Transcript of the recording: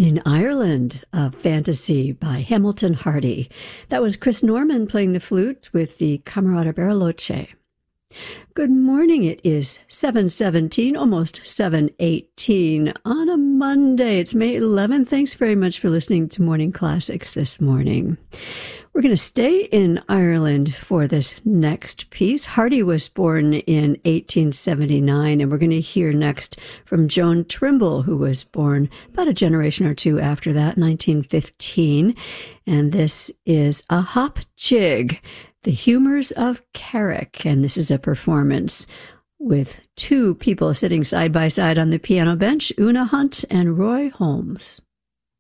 In Ireland, a fantasy by Hamilton Hardy. That was Chris Norman playing the flute with the Camerata Bariloche. Good morning. It is 7:17, almost 7:18 on a Monday. It's May 11th. Thanks very much for listening to Morning Classics this morning. We're going to stay in Ireland for this next piece. Hardy was born in 1879, and we're going to hear next from Joan Trimble, who was born about a generation or two after that, 1915. And this is a hop jig, The Humors of Carrick. And this is a performance with two people sitting side by side on the piano bench, Una Hunt and Roy Holmes.